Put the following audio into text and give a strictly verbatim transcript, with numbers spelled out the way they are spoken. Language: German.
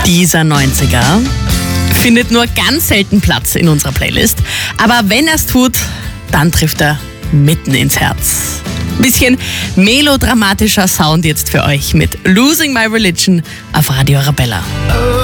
Dieser neunziger findet nur ganz selten Platz in unserer Playlist. Aber wenn er es tut, dann trifft er mitten ins Herz. Bisschen melodramatischer Sound jetzt für euch mit Losing My Religion auf Radio Arabella.